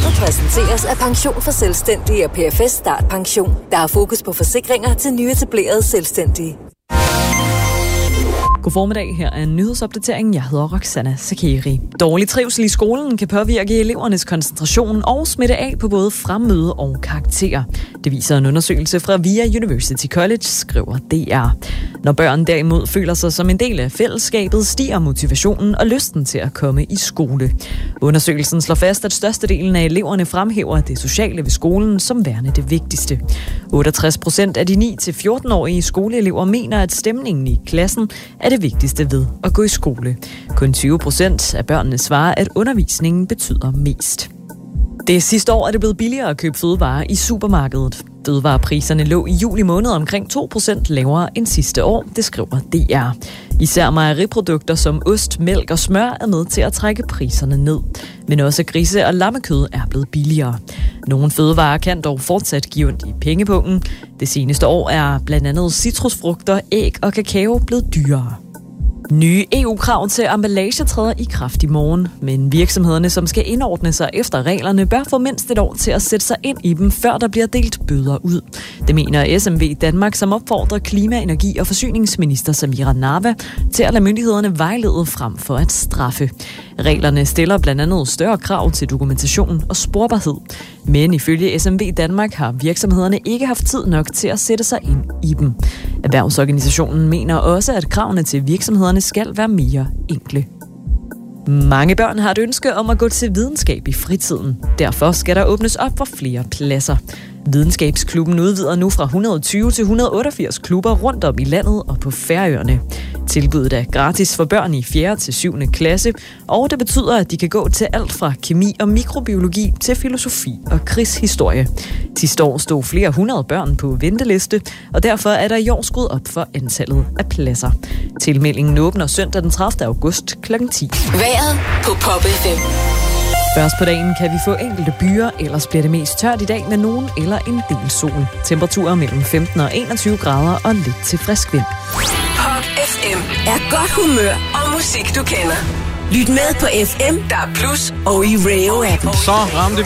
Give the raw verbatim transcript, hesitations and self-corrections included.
Programmet præsenteres af Pension for Selvstændige og P F S Start Pension. Der er fokus på forsikringer til nyetablerede selvstændige. God formiddag, her er en nyhedsopdatering. Jeg hedder Roxana Sakiri. Dårlig trivsel i skolen kan påvirke elevernes koncentration og smitte af på både fremmøde og karakterer. Det viser en undersøgelse fra V I A University College, skriver D R. Når børn derimod føler sig som en del af fællesskabet, stiger motivationen og lysten til at komme i skole. Undersøgelsen slår fast, at størstedelen af eleverne fremhæver det sociale ved skolen som værende det vigtigste. otteogtres procent af de ni til fjorten-årige skoleelever mener, at stemningen i klassen er det vigtigste ved at gå i skole. Kun tyve procent af børnene svarer, at undervisningen betyder mest. Det sidste år er det blevet billigere at købe fødevarer i supermarkedet. Fødevarepriserne lå i juli måned omkring to procent lavere end sidste år, det skriver D R. Især mejeriprodukter som ost, mælk og smør er med til at trække priserne ned. Men også grise- og lammekød er blevet billigere. Nogle fødevarer kan dog fortsat give ondt i pengepungen. Det seneste år er blandt andet citrusfrugter, æg og kakao blevet dyrere. Nye E U-krav til emballage træder i kraft i morgen, men virksomhederne, som skal indordne sig efter reglerne, bør få mindst et år til at sætte sig ind i dem, før der bliver delt bøder ud. Det mener S M V Danmark, som opfordrer klima-, energi- og forsyningsminister Samira Nawa til at lade myndighederne vejlede frem for at straffe. Reglerne stiller blandt andet større krav til dokumentation og sporbarhed, men ifølge S M V Danmark har virksomhederne ikke haft tid nok til at sætte sig ind i dem. Erhvervsorganisationen mener også, at kravene til virksomhederne skal være mere enkle. Mange børn har et ønske om at gå til videnskab i fritiden. Derfor skal der åbnes op for flere pladser. Videnskabsklubben udvider nu fra et hundrede og tyve til et hundrede og otteogfirs klubber rundt om i landet og på Færøerne. Tilbuddet er gratis for børn i fjerde til syvende klasse, og det betyder, at de kan gå til alt fra kemi og mikrobiologi til filosofi og krigshistorie. Sidste år stod flere hundrede børn på venteliste, og derfor er der i år skruet op for antallet af pladser. Tilmeldingen åbner søndag den tredivte august klokken ti. Vejret på Pop F M. Først på dagen kan vi få enkelte byer, ellers bliver det mest tørt i dag med nogen eller en del sol. Temperaturer mellem femten og enogtyve grader og lidt til frisk vind. Pop F M er godt humør og musik, du kender. Lyt med på F M, der er plus og i radio-appen. Så ramte